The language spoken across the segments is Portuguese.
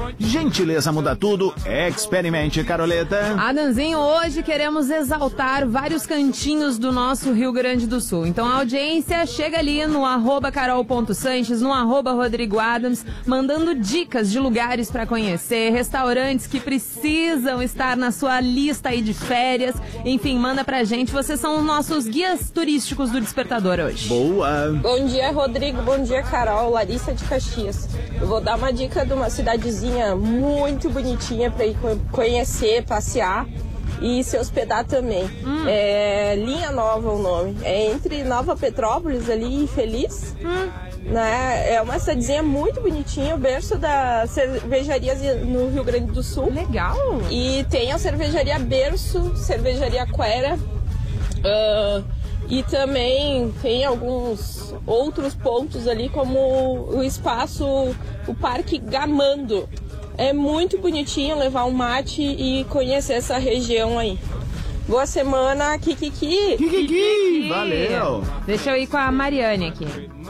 Gentileza muda tudo, experimente, Caroleta. Adamzinho, hoje queremos exaltar vários cantinhos do nosso Rio Grande do Sul. Então a audiência chega ali no @carol.sanches, no @Rodrigo Adams, mandando dicas de lugares para conhecer, restaurantes que precisam estar na sua lista aí de férias. Enfim, manda pra gente. Vocês são os nossos guias turísticos do Despertador hoje. Boa. Bom dia, Rodrigo. Bom dia, Carol. Larissa de Caxias. Eu vou dar uma dica de uma cidadezinha muito bonitinha para ir conhecer, passear e se hospedar também. É Linha Nova o nome. É entre Nova Petrópolis ali e Feliz. Né? É uma cidadezinha muito bonitinha, o berço das cervejarias no Rio Grande do Sul. Legal! E tem a cervejaria Berço, cervejaria Quera. E também tem alguns outros pontos ali, como o espaço, o Parque Gamando. É muito bonitinho levar um mate e conhecer essa região aí. Boa semana, Kikiki! Kikiki! Valeu! Deixa eu ir com a Mariane aqui.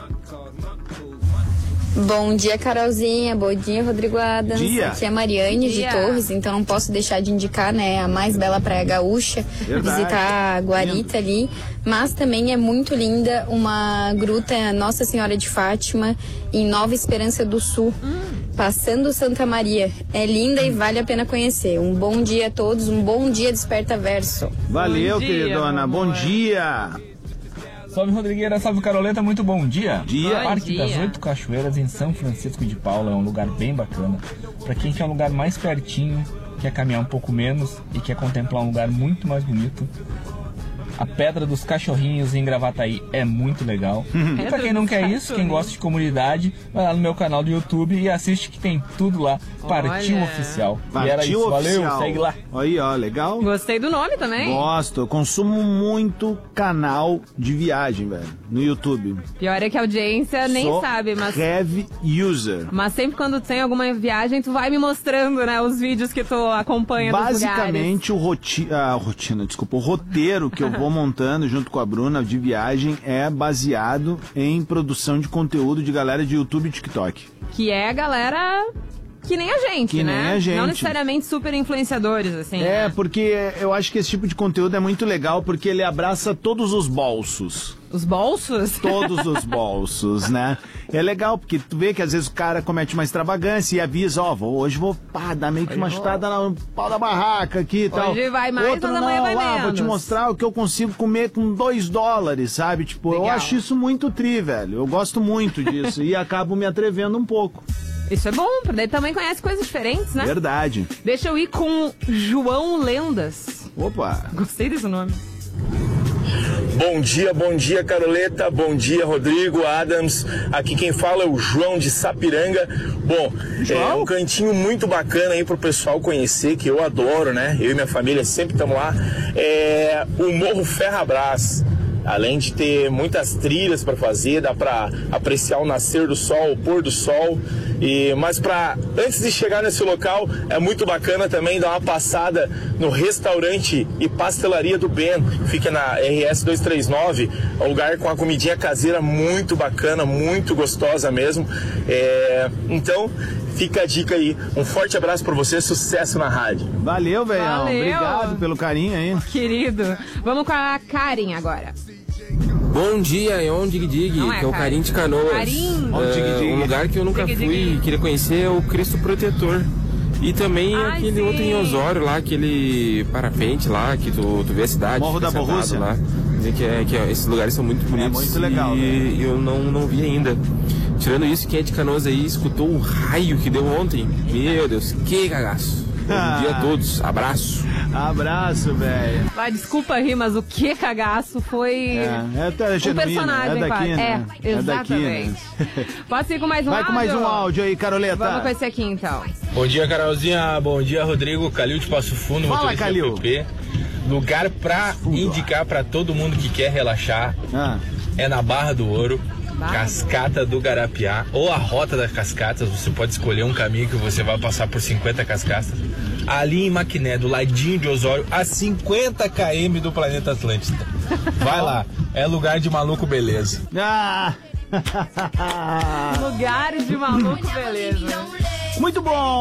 Bom dia, Carolzinha. Bom dia, Rodrigo Adams. Dia. Aqui é a Mariane de Torres, então não posso deixar de indicar, né, a mais bela praia gaúcha. Verdade. Visitar a Guarita ali. Mas também é muito linda uma gruta Nossa Senhora de Fátima em Nova Esperança do Sul, passando Santa Maria. É linda e vale a pena conhecer. Um bom dia a todos, um bom dia Desperta Verso. Valeu, Bom dia, queridona. meu amor. Bom dia. Salve, Rodrigueira, salve, Caroleta, muito bom dia. Dia. Bom Parque dia. das 8 Cachoeiras em São Francisco de Paula é um lugar bem bacana. Pra quem quer um lugar mais pertinho, quer caminhar um pouco menos e quer contemplar um lugar muito mais bonito, a Pedra dos Cachorrinhos em Gravataí é muito legal. E pra quem não quer isso, quem gosta de comunidade, vai lá no meu canal do YouTube e assiste que tem tudo lá. Partiu Olha. Oficial. E Partiu era isso, Oficial. valeu, segue lá. Aí, ó, legal. Gostei do nome também. Gosto, eu consumo muito canal de viagem, velho, no YouTube. Pior é que a audiência nem Sou sabe, mas... heavy user. Mas sempre quando tem alguma viagem, tu vai me mostrando, né, os vídeos que tu acompanha dos lugares. Basicamente, o roteiro que eu vou montando junto com a Bruna de viagem é baseado em produção de conteúdo de galera de YouTube e TikTok. Que é a galera que nem a gente, Que né? nem a gente. Não necessariamente super influenciadores, assim. É, né? porque eu acho que esse tipo de conteúdo é muito legal porque ele abraça todos os bolsos. Os bolsos? Todos os bolsos, né? É legal, porque tu vê que às vezes o cara comete uma extravagância e avisa, hoje vou dar meio que uma chutada no pau da barraca aqui e tal. Hoje vai mais, Outro mas amanhã vai vou menos. te mostrar o que eu consigo comer com $2, sabe? Tipo, eu Legal. acho isso muito velho. Eu gosto muito disso e acabo me atrevendo um pouco. Isso é bom, porque daí também conhece coisas diferentes, né? Verdade. Deixa eu ir com João Lendas. Opa. Gostei desse nome. Bom dia, Caroleta. Bom dia, Rodrigo Adams. Aqui quem fala é o João de Sapiranga. Bom, é um cantinho muito bacana aí pro pessoal conhecer, que eu adoro, né? Eu e minha família sempre estamos lá. É o Morro Ferrabras. Além de ter muitas trilhas para fazer, dá para apreciar o nascer do sol, o pôr do sol. Mas antes de chegar nesse local, é muito bacana também dar uma passada no restaurante e pastelaria do Ben. Fica na RS 239, um lugar com a comidinha caseira muito bacana, muito gostosa mesmo. Então, fica a dica aí. Um forte abraço para você, sucesso na rádio. Valeu, velhão. Valeu. Obrigado pelo carinho aí. Querido. Vamos com a Karen agora. Bom dia, é um Dig Dig, Não é, que é o cara. Carim de Canoas. Carim. Um lugar que eu nunca Dig, fui dig. e queria conhecer é o Cristo Protetor. E também Ai, aquele sim. outro em Osório lá, aquele parapente lá, que tu vê a cidade. Morro fica da sentado Borrússia? lá. Dizem que esses lugares são muito bonitos. muito legal, E eu não vi ainda. Tirando isso, quem é de Canoas aí escutou o raio que deu ontem. Meu Deus, que cagaço. Bom dia a todos, abraço. Abraço, velho. Desculpa rir, mas o que cagaço foi É um genuíno, personagem, é daqui, quase. né? É, daqui, né? exatamente. Pode ir com mais um Vai áudio? com mais um áudio aí, Caroleta. Vamos com esse aqui, então. Bom dia, Carolzinha. Bom dia, Rodrigo. Calil de Passo Fundo, Fala, motorista Calil. PP. Lugar pra indicar pra todo mundo que quer relaxar é na Barra do Ouro, Cascata do Garapiá, ou a Rota das Cascatas. Você pode escolher um caminho que você vai passar por 50 cascatas. Ali em Maquiné, do ladinho de Osório, a 50 km do planeta Atlântida. Vai lá, é lugar de maluco, beleza. Lugares de maluco, beleza. Muito bom.